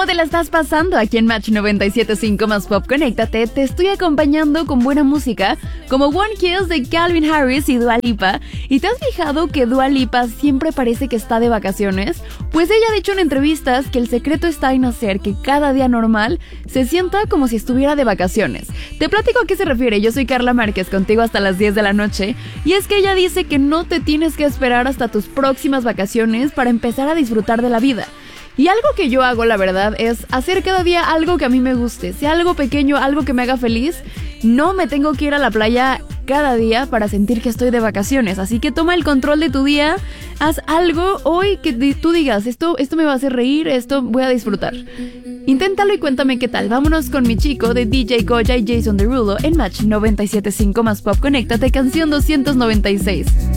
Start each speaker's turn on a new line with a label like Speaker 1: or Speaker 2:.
Speaker 1: ¿Cómo te la estás pasando? Aquí en Match 97.5 más Pop Conéctate te estoy acompañando con buena música como One Kiss de Calvin Harris y Dua Lipa. ¿Y te has fijado que Dua Lipa siempre parece que está de vacaciones? Pues ella ha dicho en entrevistas que el secreto está en hacer que cada día normal se sienta como si estuviera de vacaciones. Te platico a qué se refiere. Yo soy Carla Márquez, contigo hasta las 10 de la noche. Y es que ella dice que no te tienes que esperar hasta tus próximas vacaciones para empezar a disfrutar de la vida. Y algo que yo hago, la verdad, es hacer cada día algo que a mí me guste. Sea algo pequeño, algo que me haga feliz. No me tengo que ir a la playa cada día para sentir que estoy de vacaciones. Así que toma el control de tu día. Haz algo hoy que tú digas, esto me va a hacer reír, esto voy a disfrutar. Inténtalo y cuéntame qué tal. Vámonos con Mi Chico de DJ Goya y Jason Derulo en Match 97.5 más Pop Conéctate, canción 296.